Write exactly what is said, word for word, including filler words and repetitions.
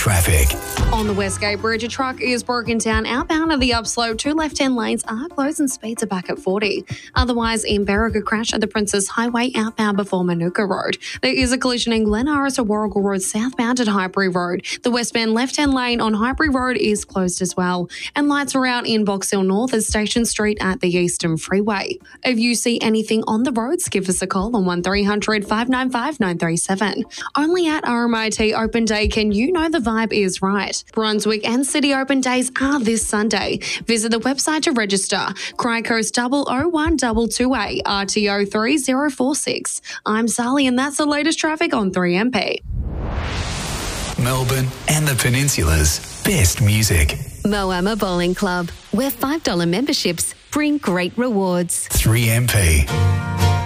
traffic. On the Westgate Bridge, a truck is broken down outbound of the upslope. Two left-hand lanes are closed and speeds are back at forty. Otherwise, in Berwick, a crash at the Princess Highway outbound before Manuka Road. There is a collision in Glen Iris to Warrigal Road southbound at Highbury Road. The westbound left-hand lane on Highbury Road is closed as well. And lights are out in Box Hill North at Station Street at the Eastern Freeway. If you see anything on the roads, give us a call on one three hundred, five nine five, nine three seven. Only at R M I T Open Day can you know the vibe is right. Brunswick and City Open Days are this Sunday. Visit the website to register. Crycoast double oh one two two A, R T O three zero four six. I'm Sally and that's the latest traffic on three M P. Melbourne and the Peninsula's best music. Moama Bowling Club, where five dollars memberships bring great rewards. three M P.